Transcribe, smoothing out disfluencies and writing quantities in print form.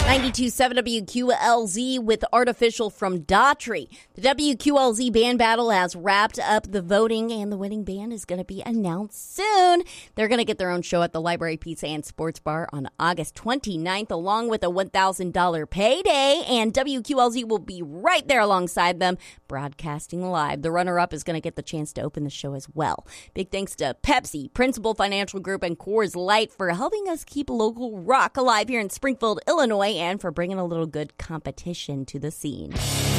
92.7 WQLZ with Artificial from Daughtry. The WQLZ band battle has wrapped up the voting, and the winning band is going to be announced soon. They're going to get their own show at the Library Pizza and Sports Bar on August 29th, along with a $1,000 payday, and WQLZ will be right there alongside them, broadcasting live. The runner-up is going to get the chance to open the show as well. Big thanks to Pepsi, Principal Financial Group, and Coors Light for helping us keep local rock alive here in Springfield, Illinois, and for bringing a little good competition to the scene.